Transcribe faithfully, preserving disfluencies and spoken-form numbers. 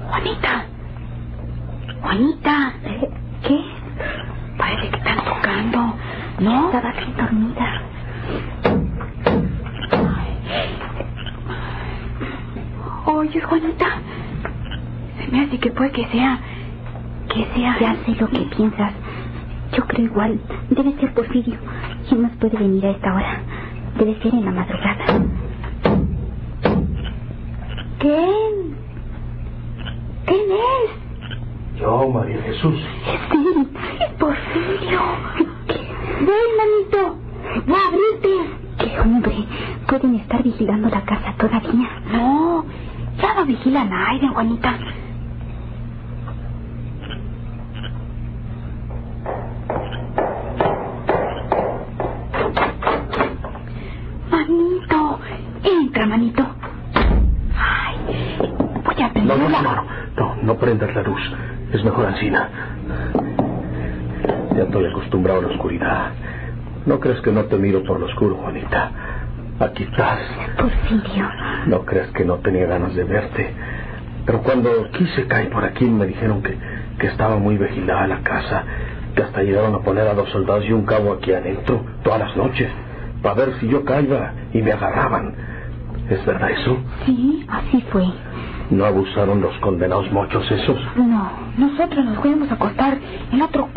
Juanita. Juanita. ¿Eh? ¿Qué? Parece que están tocando, ¿no? Estaba aquí dormida. Oye, Juanita, se me hace que puede que sea... Que sea... Ya sé lo que piensas. Yo creo igual. Debe ser Porfirio. ¿Quién más puede venir a esta hora? Debe ser en la madrugada. ¿Quién? ¿Quién es? Yo, María Jesús. Sí, es Porfirio. Ven, manito. ¡Va a abrirte! ¡Qué hombre! Pueden estar vigilando la casa todavía. No, ya no vigilan a Aiden, Juanita. Manito, entra, manito. Ay, voy a No, no, prenderla. no, no, no, no prendas la luz. Es mejor Ancina. Ya estoy acostumbrado a la oscuridad. No crees que no te miro por lo oscuro, Juanita. Aquí estás. Porfirio. No crees que no tenía ganas de verte. Pero cuando quise caer por aquí me dijeron que, que estaba muy vigilada la casa, que hasta llegaron a poner a dos soldados y un cabo aquí adentro todas las noches, para ver si yo caía y me agarraban. ¿Es verdad eso? Sí, así fue. ¿No abusaron los condenados mochos esos? No, nosotros nos fuimos a acostar en otro